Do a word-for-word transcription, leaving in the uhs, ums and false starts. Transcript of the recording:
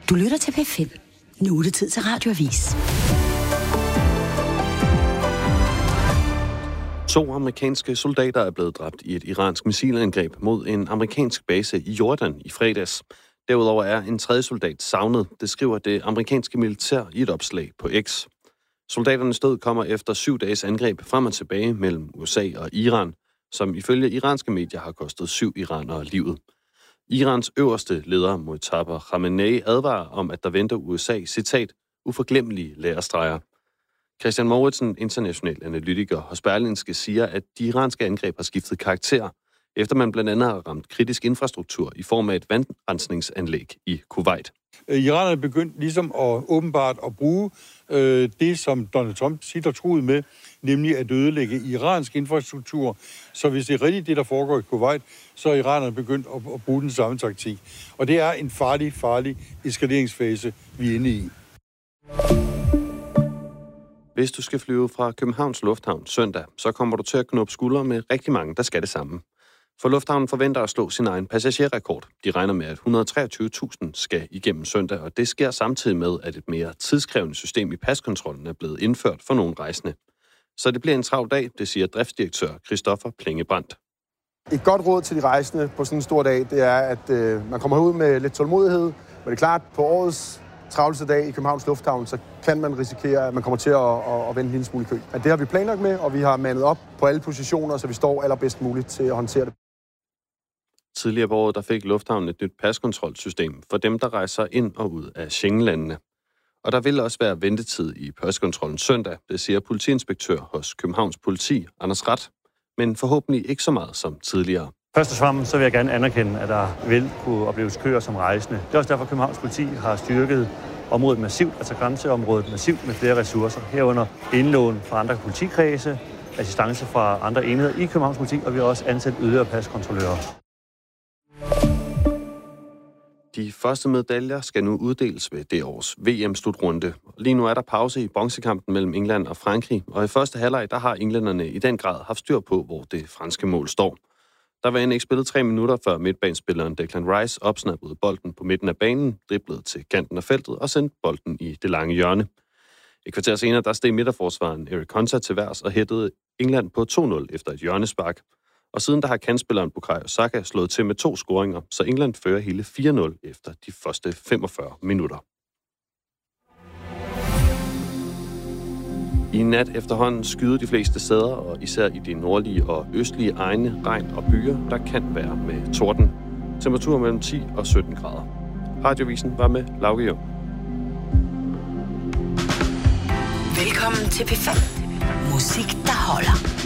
Du lytter til P fem. Nu er det tid til Radioavis. To amerikanske soldater er blevet dræbt i et iransk missilangreb mod en amerikansk base i Jordan i fredags. Derudover er en tredje soldat savnet, det skriver det amerikanske militær i et opslag på X. Soldaternes død kommer efter syv dages angreb frem og tilbage mellem U S A og Iran, som ifølge iranske medier har kostet syv iranere livet. Irans øverste leder, Mojtaba Khamenei, advarer om, at der venter U S A, citat, uforglemmelige lærestreger. Christian Mouritsen, international analytiker hos Berlingske, siger, at de iranske angreb har skiftet karakter, efter man blandt andet har ramt kritisk infrastruktur i form af et vandrensningsanlæg i Kuwait. Iranerne er begyndt ligesom at åbenbart at bruge øh, det, som Donald Trump sitter truet med, nemlig at ødelægge iransk infrastruktur. Så hvis det er rigtigt det, der foregår i Kuwait, så er iranerne begyndt at, at bruge den samme taktik. Og det er en farlig, farlig eskaleringsfase, vi er inde i. Hvis du skal flyve fra Københavns Lufthavn søndag, så kommer du til at knuppe skuldre med rigtig mange, der skal det samme. For lufthavnen forventer at slå sin egen passagerrekord. De regner med, at et hundrede og treogtyve tusind skal igennem søndag, og det sker samtidig med, at et mere tidskrævende system i paskontrollen er blevet indført for nogle rejsende. Så det bliver en travl dag, det siger driftsdirektør Christoffer Plingebrandt. Et godt råd til de rejsende på sådan en stor dag, det er, at øh, man kommer ud med lidt tålmodighed. Men det er klart, på årets travleste dag i Københavns Lufthavn, så kan man risikere, at man kommer til at, at, at vente en lille smule i kø. Men det har vi planlagt med, og vi har mandet op på alle positioner, så vi står allerbedst muligt til at håndtere det. Tidligere på året, der fik lufthavnen et nyt paskontrolsystem for dem, der rejser ind og ud af Schengenlandene. Og der vil også være ventetid i paskontrollen søndag, det siger politiinspektør hos Københavns Politi, Anders Rat, men forhåbentlig ikke så meget som tidligere. Først og fremmest så vil jeg gerne anerkende, at der vil kunne opleves køer som rejsende. Det er også derfor, Københavns Politi har styrket området massivt, altså grænseområdet massivt med flere ressourcer. Herunder indlån fra andre politikredse, assistance fra andre enheder i Københavns Politi, og vi har også ansat yderligere paskontrollører. De første medaljer skal nu uddeles ved det års V M-slutrunde. Lige nu er der pause i bronzekampen mellem England og Frankrig, og i første halvleg der har englænderne i den grad haft styr på, hvor det franske mål står. Der var end ikke spillet tre minutter, før midtbanespilleren Declan Rice opsnappede bolden på midten af banen, driblede til kanten af feltet og sendte bolden i det lange hjørne. Et kvarter senere der steg midterforsvaren Eric Konsa til værs og hættede England på to nul efter et hjørnespark. Og siden der har kantspilleren Bukayo Saka slået til med to scoringer, så England fører hele fire nul efter de første femogfyrre minutter. I nat efterhånden skyder de fleste steder, og især i de nordlige og østlige egne, regn og byer, der kan være med torden. Temperatur mellem ti og sytten grader. Radiovisen var med Lauke Jung. Velkommen til P fem. Musik, der holder.